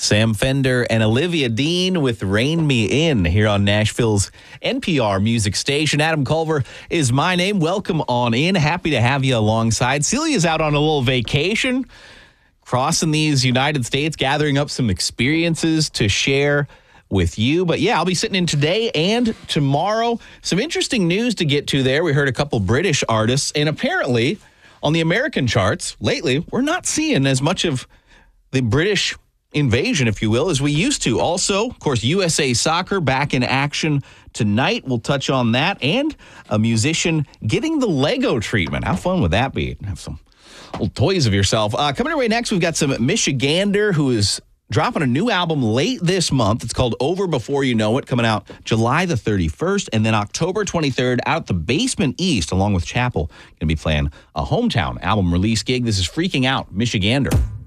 Sam Fender and Olivia Dean with Rein Me In here on Nashville's NPR music station. Adam Culver is my name. Welcome on in. Happy to have you alongside. Celia's out on a little vacation, crossing these United States, gathering up some experiences to share with you. But yeah, I'll be sitting in today and tomorrow. Some interesting news to get to there. We heard a couple British artists, and apparently on the American charts lately, we're not seeing as much of the British invasion, if you will, as we used to. Also, of course, USA Soccer back in action tonight. We'll touch on that, and a musician getting the Lego treatment. How fun would that be? Have some little toys of yourself. Coming away next, we've got some Michigander, who is dropping a new album late this month. It's called Over Before You Know It, coming out July the 31st, and then October 23rd out at the Basement East, along with Chapel, going to be playing a hometown album release gig. This is Freaking Out, Michigander.